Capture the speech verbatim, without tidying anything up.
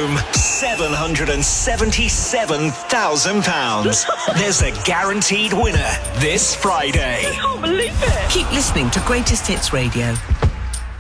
home seven hundred seventy-seven thousand pounds. There's a guaranteed winner this Friday. I can't believe it. Keep listening to Greatest Hits Radio.